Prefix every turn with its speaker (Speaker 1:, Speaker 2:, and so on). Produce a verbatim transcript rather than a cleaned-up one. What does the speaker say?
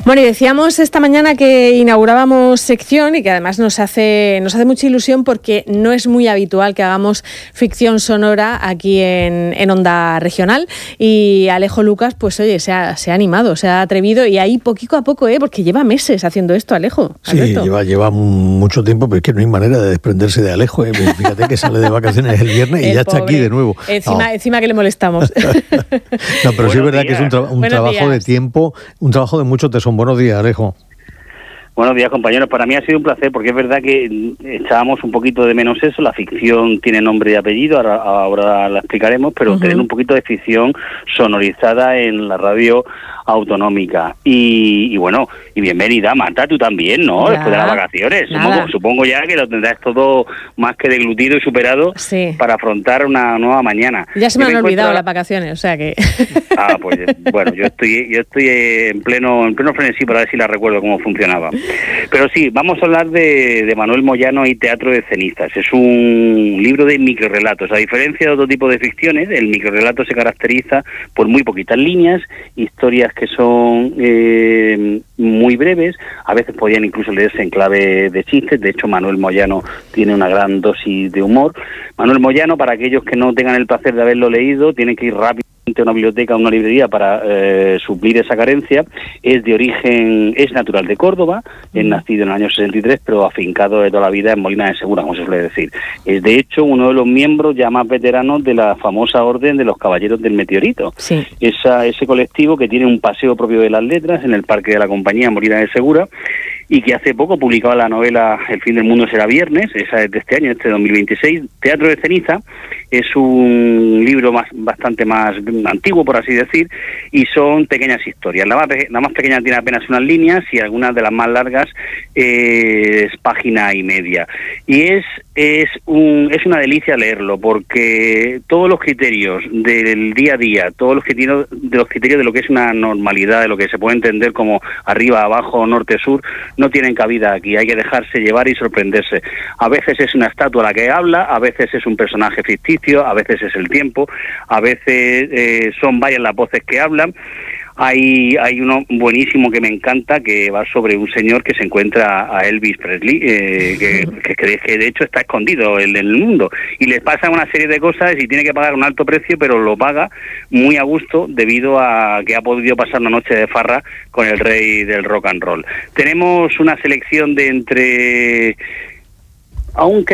Speaker 1: Bueno, y decíamos esta mañana que inaugurábamos sección y que además nos hace nos hace mucha ilusión porque no es muy habitual que hagamos ficción sonora aquí en, en Onda Regional, y Alejo Lucas, pues oye, se ha, se ha animado, se ha atrevido, y ahí poquito a poco, ¿eh? Porque lleva meses haciendo esto, Alejo.
Speaker 2: Sí, lleva, lleva mucho tiempo, pero es que no hay manera de desprenderse de Alejo, ¿eh? Fíjate que sale de vacaciones el viernes y
Speaker 1: el
Speaker 2: ya
Speaker 1: pobre.
Speaker 2: Está aquí de nuevo.
Speaker 1: Encima,
Speaker 2: no.
Speaker 1: encima que le molestamos.
Speaker 2: No, pero sí es verdad días. que es un, tra- un trabajo
Speaker 1: días.
Speaker 2: de tiempo, un trabajo de mucho tesón. Buenos días, Alejo.
Speaker 3: Buenos días, compañeros. Para mí ha sido un placer, porque es verdad que echábamos un poquito de menos eso. La ficción tiene nombre y apellido, ahora, ahora la explicaremos, pero uh-huh. tener un poquito de ficción sonorizada en la radio autonómica. Y, y bueno, y bienvenida, Marta, tú también, ¿no? Ya, después de las vacaciones. Supongo, supongo ya que lo tendrás todo más que deglutido y superado sí. para afrontar una nueva mañana.
Speaker 1: Ya se me han me olvidado las vacaciones, o sea que...
Speaker 3: Ah, pues bueno, yo estoy yo estoy en pleno en pleno frenesí para ver si la recuerdo cómo funcionaba. Pero sí, vamos a hablar de, de Manuel Moyano y Teatro de cenizas. Es un libro de microrrelatos. A diferencia de otro tipo de ficciones, el microrrelato se caracteriza por muy poquitas líneas, historias que son eh, muy breves, a veces podían incluso leerse en clave de chistes. De hecho, Manuel Moyano tiene una gran dosis de humor. Manuel Moyano, para aquellos que no tengan el placer de haberlo leído, tienen que ir rápido a una biblioteca, a una librería para eh, suplir esa carencia. Es de origen, es natural de Córdoba, es nacido en el año sesenta y tres, pero afincado de toda la vida en Molina de Segura, como se suele decir. Es de hecho uno de los miembros ya más veteranos de la famosa Orden de los Caballeros del Meteorito.
Speaker 1: Sí.
Speaker 3: Esa, ese colectivo que tiene un paseo propio de las letras en el Parque de la Compañía, en Molina de Segura, y que hace poco publicaba la novela El fin del mundo será viernes, esa es de este año, este dos mil veintiséis. Teatro de ceniza es un libro más bastante más antiguo, por así decir, y son pequeñas historias. La más, la más pequeña tiene apenas unas líneas y algunas de las más largas eh, es página y media. Y es es un es una delicia leerlo, porque todos los criterios del día a día, todos los criterios de los criterios de lo que es una normalidad, de lo que se puede entender como arriba, abajo, norte, sur, no tienen cabida aquí. Hay que dejarse llevar y sorprenderse. A veces es una estatua la que habla, a veces es un personaje ficticio, a veces es el tiempo, a veces eh, son varias las voces que hablan. Hay hay uno buenísimo que me encanta, que va sobre un señor que se encuentra a Elvis Presley, eh, que, que, que de hecho está escondido en el mundo, y le pasa una serie de cosas y tiene que pagar un alto precio, pero lo paga muy a gusto debido a que ha podido pasar una noche de farra con el rey del rock and roll. Tenemos una selección de entre... aunque